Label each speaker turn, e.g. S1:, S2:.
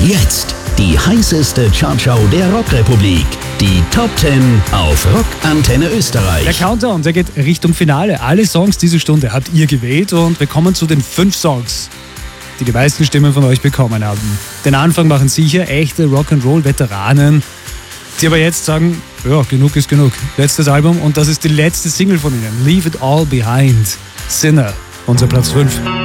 S1: Jetzt die heißeste Chartshow der Rockrepublik. Die Top 10 auf Rockantenne Österreich.
S2: Der Countdown, der geht Richtung Finale. Alle Songs diese Stunde habt ihr gewählt und wir kommen zu den 5 Songs, die die meisten Stimmen von euch bekommen haben. Den Anfang machen sicher echte Rock'n'Roll-Veteranen, die aber jetzt sagen, ja, genug ist genug. Letztes Album und das ist die letzte Single von ihnen. Leave It All Behind. Sinner, unser Platz 5.